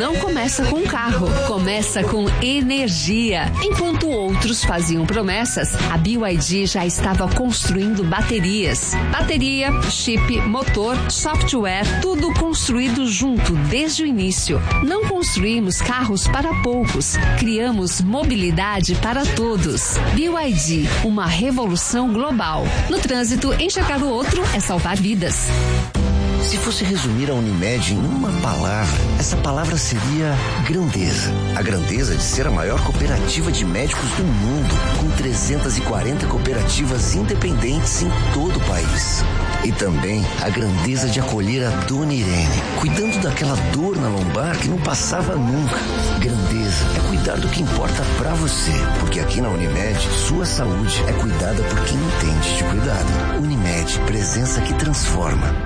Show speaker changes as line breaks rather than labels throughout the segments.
não começa com carro, começa com energia. Enquanto outros faziam promessas, a BYD já estava construindo baterias. Bateria, chip, motor, software, tudo construído junto desde o início. Não construímos carros para poucos, criamos mobilidade para todos. BYD, uma revolução global. No trânsito, enxergar o outro é salvar vidas.
Se fosse resumir a Unimed em uma palavra, essa palavra seria grandeza. A grandeza de ser a maior cooperativa de médicos do mundo, com 340 cooperativas independentes em todo o país. E também a grandeza de acolher a Dona Irene, cuidando daquela dor na lombar que não passava nunca. Grandeza é cuidar do que importa pra você, porque aqui na Unimed, sua saúde é cuidada por quem entende de cuidado. Unimed, presença que transforma.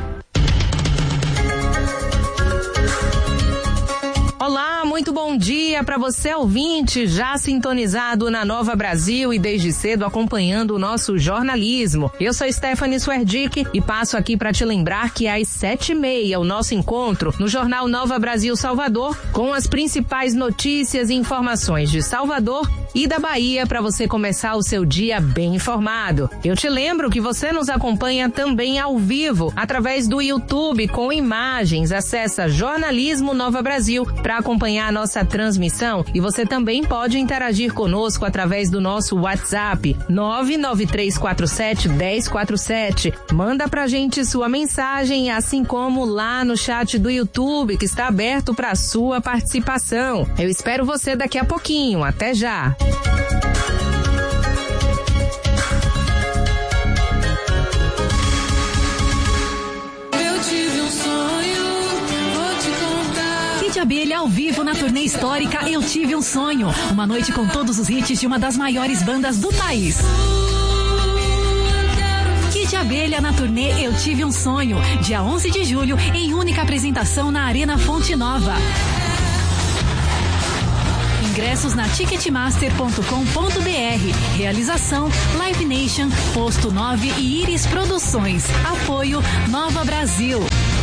Olá, muito bom dia para você ouvinte, já sintonizado na Nova Brasil e desde cedo acompanhando o nosso jornalismo. Eu sou Stephanie Swerdick e passo aqui para te lembrar que às 7h30 o nosso encontro no Jornal Nova Brasil Salvador com as principais notícias e informações de Salvador e da Bahia para você começar o seu dia bem informado. Eu te lembro que você nos acompanha também ao vivo através do YouTube com imagens. Acessa Jornalismo Nova Brasil para acompanhar a nossa transmissão e você também pode interagir conosco através do nosso WhatsApp 993471047. Manda pra gente sua mensagem, assim como lá no chat do YouTube que está aberto para sua participação. Eu espero você daqui a pouquinho. Até já!
De Abelha ao vivo na turnê histórica Eu Tive um Sonho. Uma noite com todos os hits de uma das maiores bandas do país. Kid Abelha na turnê Eu Tive um Sonho. Dia 11 de julho, em única apresentação na Arena Fonte Nova. Ingressos na ticketmaster.com.br. Realização Live Nation, Posto 9 e Iris Produções. Apoio Nova Brasil.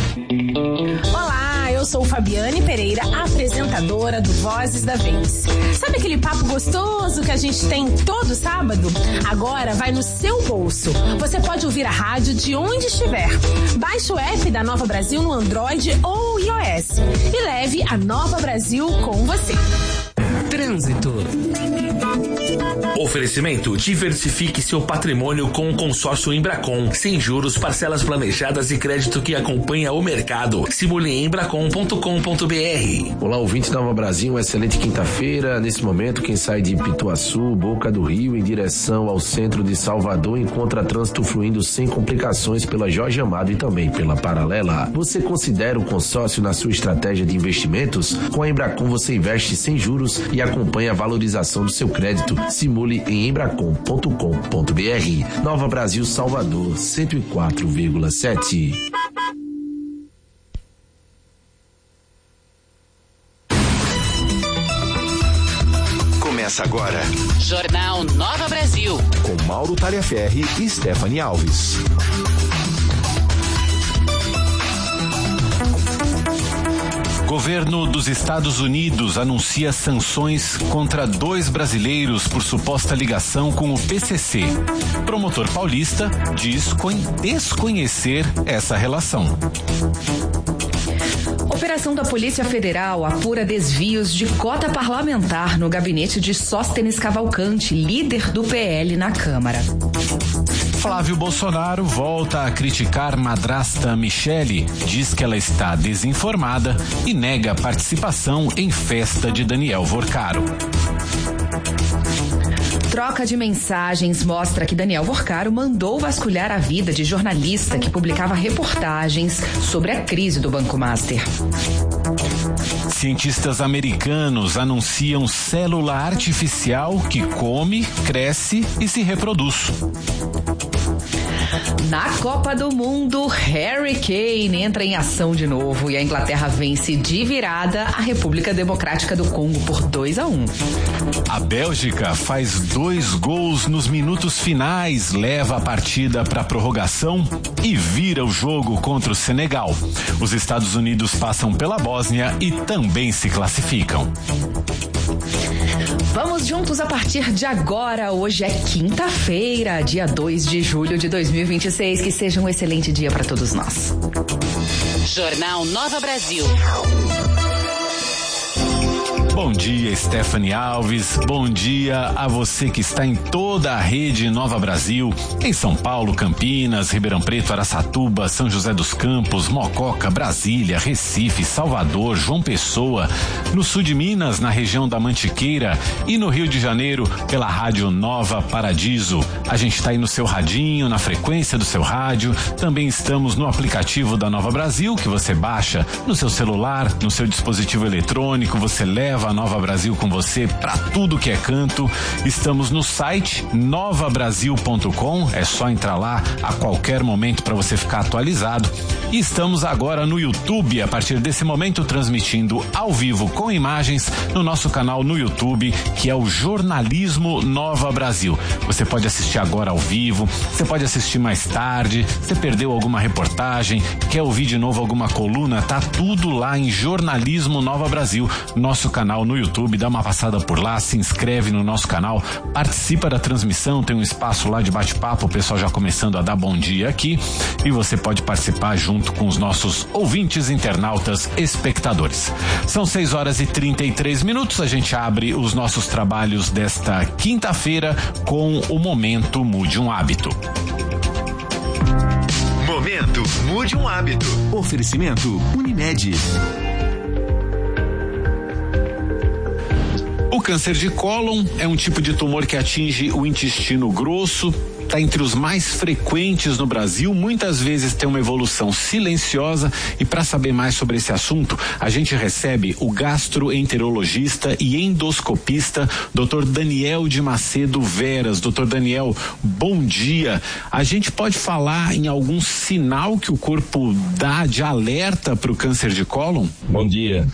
Olá, eu sou Fabiane Pereira, apresentadora do Vozes da Vez. Sabe aquele papo gostoso que a gente tem todo sábado? Agora vai no seu bolso. Você pode ouvir a rádio de onde estiver. Baixe o app da Nova Brasil no Android ou iOS e leve a Nova Brasil com você.
Trânsito. Oferecimento: diversifique seu patrimônio com o consórcio Embracon. Sem juros, parcelas planejadas e crédito que acompanha o mercado. Simule em embracon.com.br.
Olá, ouvintes da Nova Brasil, uma excelente quinta-feira. Nesse momento, quem sai de Pituaçu, Boca do Rio, em direção ao centro de Salvador, encontra trânsito fluindo sem complicações pela Jorge Amado e também pela Paralela. Você considera o consórcio na sua estratégia de investimentos? Com a Embracon você investe sem juros e acompanha a valorização do seu crédito. Simule em embracon.com.br. Nova Brasil Salvador 104,7.
Começa agora
Jornal Nova Brasil
com Mauro Talhaferri e Stephanie Alves.
Governo dos Estados Unidos anuncia sanções contra 2 brasileiros por suposta ligação com o PCC. Promotor paulista diz desconhecer essa relação.
Operação da Polícia Federal apura desvios de cota parlamentar no gabinete de Sóstenes Cavalcante, líder do PL na Câmara.
Flávio Bolsonaro volta a criticar madrasta Michele, diz que ela está desinformada e nega participação em festa de Daniel Vorcaro.
Troca de mensagens mostra que Daniel Vorcaro mandou vasculhar a vida de jornalista que publicava reportagens sobre a crise do Banco Master.
Cientistas americanos anunciam célula artificial que come, cresce e se reproduz.
Na Copa do Mundo, Harry Kane entra em ação de novo e a Inglaterra vence de virada a República Democrática do Congo por 2-1.
A Bélgica faz 2 gols nos minutos finais, leva a partida para a prorrogação e vira o jogo contra o Senegal. Os Estados Unidos passam pela Bósnia e também se classificam.
Vamos juntos a partir de agora. Hoje é quinta-feira, dia 2 de julho de 2026. Que seja um excelente dia para todos nós.
Jornal Nova Brasil.
Bom dia, Stephanie Alves. Bom dia a você que está em toda a rede Nova Brasil, em São Paulo, Campinas, Ribeirão Preto, Araçatuba, São José dos Campos, Mococa, Brasília, Recife, Salvador, João Pessoa, no sul de Minas, na região da Mantiqueira e no Rio de Janeiro, pela Rádio Nova Paradiso. A gente está aí no seu radinho, na frequência do seu rádio. Também estamos no aplicativo da Nova Brasil, que você baixa no seu celular, no seu dispositivo eletrônico, você leva a Nova Brasil com você para tudo que é canto. Estamos no site novabrasil.com, é só entrar lá a qualquer momento para você ficar atualizado. E estamos agora no YouTube, a partir desse momento transmitindo ao vivo com imagens no nosso canal no YouTube, que é o Jornalismo Nova Brasil. Você pode assistir agora ao vivo, você pode assistir mais tarde, você perdeu alguma reportagem, quer ouvir de novo alguma coluna, tá tudo lá em Jornalismo Nova Brasil, nosso canal no YouTube. Dá uma passada por lá, se inscreve no nosso canal, participa da transmissão, tem um espaço lá de bate-papo, o pessoal já começando a dar bom dia aqui, e você pode participar junto com os nossos ouvintes, internautas, espectadores. São 6h33, a gente abre os nossos trabalhos desta quinta-feira com o Momento Mude um Hábito.
Momento Mude um Hábito. Oferecimento Unimed.
O câncer de cólon é um tipo de tumor que atinge o intestino grosso, está entre os mais frequentes no Brasil, muitas vezes tem uma evolução silenciosa, e para saber mais sobre esse assunto, a gente recebe o gastroenterologista e endoscopista Dr. Daniel de Macedo Veras. Dr. Daniel, bom dia. A gente pode falar em algum sinal que o corpo dá de alerta para o câncer de cólon?
Bom dia.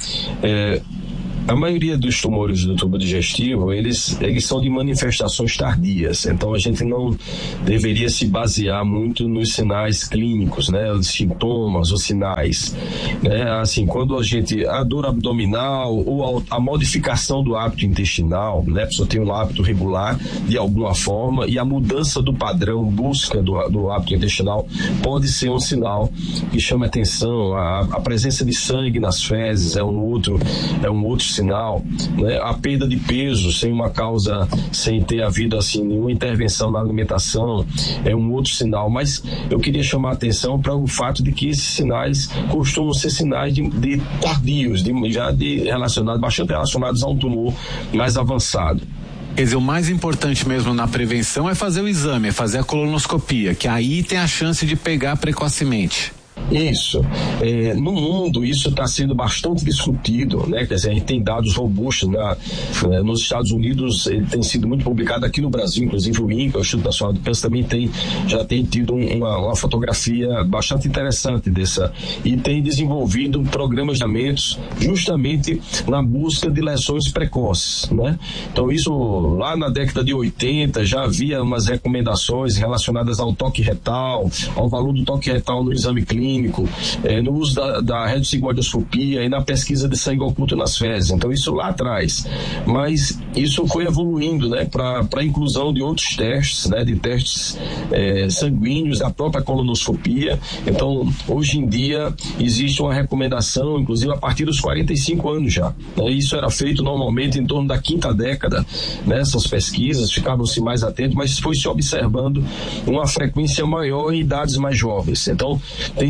A maioria dos tumores do tubo digestivo, eles são de manifestações tardias, então a gente não deveria se basear muito nos sinais clínicos, né, os sintomas, os sinais, né, assim, quando a dor abdominal ou a modificação do hábito intestinal, né, a pessoa tem um hábito regular de alguma forma e a mudança do padrão, busca do hábito intestinal pode ser um sinal que chama atenção. A presença de sangue nas fezes é um outro sinal, né? A perda de peso sem uma causa, sem ter havido assim nenhuma intervenção na alimentação é um outro sinal, mas eu queria chamar a atenção para o fato de que esses sinais costumam ser sinais de tardios, bastante relacionados a um tumor mais avançado.
Quer dizer, o mais importante mesmo na prevenção é fazer o exame, é fazer a colonoscopia, que aí tem a chance de pegar precocemente.
Isso. No mundo, isso está sendo bastante discutido, né? Quer dizer, a gente tem dados robustos, né? Nos Estados Unidos, ele tem sido muito publicado, aqui no Brasil, inclusive o INPE, o Instituto Nacional de Câncer, também já tem tido uma fotografia bastante interessante dessa, e tem desenvolvido programas de tratamentos justamente na busca de lesões precoces, né? Então, isso lá na década de 80 já havia umas recomendações relacionadas ao toque retal, ao valor do toque retal no exame clínico, no uso da radiosigmoidoscopia e na pesquisa de sangue oculto nas fezes. Então, isso lá atrás. Mas isso foi evoluindo, né, para a inclusão de outros testes, né, de testes sanguíneos, da própria colonoscopia. Então, hoje em dia, existe uma recomendação, inclusive a partir dos 45 anos já. Né? Isso era feito normalmente em torno da quinta década, né? Essas pesquisas ficavam-se mais atentos, mas foi se observando uma frequência maior em idades mais jovens. Então, tem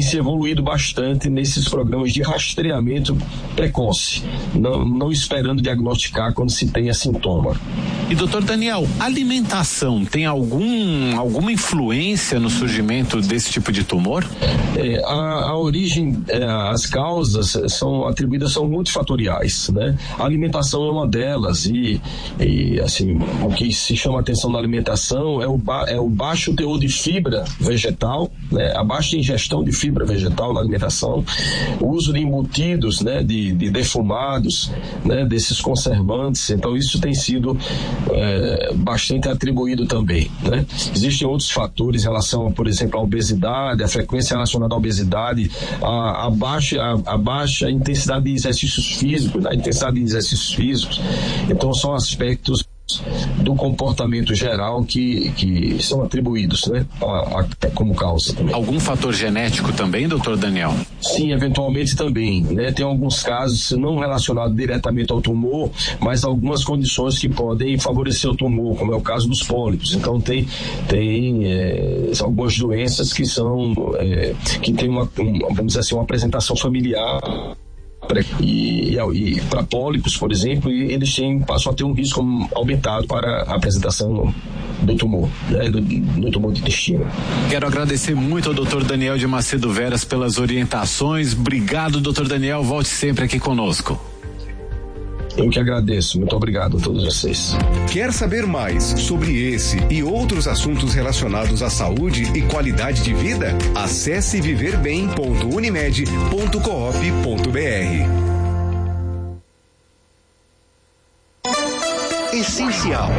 se evoluído bastante nesses programas de rastreamento precoce, não esperando diagnosticar quando se tenha sintoma.
E doutor Daniel, alimentação tem alguma influência no surgimento desse tipo de tumor?
A origem, as causas são atribuídas, são multifatoriais, né? A alimentação é uma delas e assim, o que se chama a atenção da alimentação é o baixo teor de fibra vegetal, né? A baixa ingestão de fibra vegetal na alimentação, o uso de embutidos, né? De defumados, né? Desses conservantes. Então isso tem sido bastante atribuído também, né? Existem outros fatores em relação, por exemplo, à obesidade, a frequência relacionada à obesidade, a baixa intensidade de exercícios físicos, né? Intensidade de exercícios físicos. Então são aspectos do comportamento geral que são atribuídos, né, como causa também.
Algum fator genético também, doutor Daniel?
Sim, eventualmente também, né? Tem alguns casos não relacionados diretamente ao tumor, mas algumas condições que podem favorecer o tumor, como é o caso dos pólipos. Então tem algumas doenças que são que tem vamos dizer assim, uma apresentação familiar. E para pólipos, por exemplo, eles passam a ter um risco aumentado para a apresentação do tumor, né, do tumor de intestino.
Quero agradecer muito ao Dr. Daniel de Macedo Veras pelas orientações. Obrigado, Dr. Daniel. Volte sempre aqui conosco.
Eu que agradeço. Muito obrigado a todos vocês.
Quer saber mais sobre esse e outros assuntos relacionados à saúde e qualidade de vida? Acesse viverbem.unimed.coop.br. Essencial.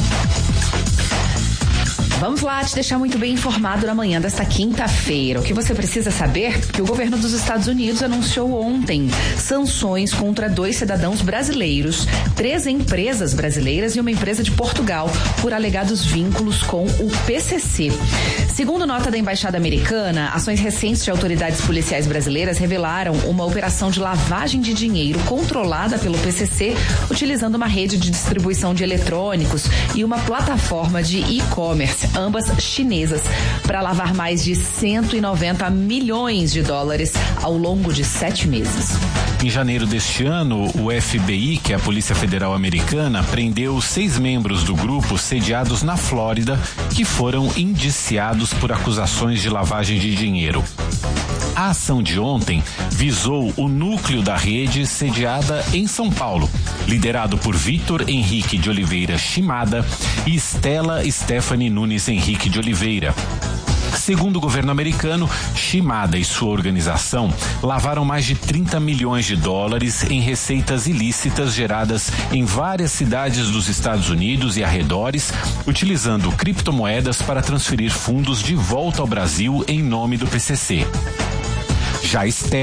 Vamos lá te deixar muito bem informado na manhã desta quinta-feira. O que você precisa saber? Que o governo dos Estados Unidos anunciou ontem sanções contra 2 cidadãos brasileiros, 3 empresas brasileiras e uma empresa de Portugal por alegados vínculos com o PCC. Segundo nota da Embaixada Americana, ações recentes de autoridades policiais brasileiras revelaram uma operação de lavagem de dinheiro controlada pelo PCC, utilizando uma rede de distribuição de eletrônicos e uma plataforma de e-commerce, ambas chinesas, para lavar mais de 190 milhões de dólares ao longo de 7 meses.
Em janeiro deste ano, o FBI, que é a Polícia Federal Americana, prendeu 6 membros do grupo sediados na Flórida que foram indiciados por acusações de lavagem de dinheiro. A ação de ontem visou o núcleo da rede sediada em São Paulo, liderado por Vitor Henrique de Oliveira Shimada e Stella Stephanie Nunes Henrique de Oliveira. Segundo o governo americano, Shimada e sua organização lavaram mais de 30 milhões de dólares em receitas ilícitas geradas em várias cidades dos Estados Unidos e arredores, utilizando criptomoedas para transferir fundos de volta ao Brasil em nome do PCC. Já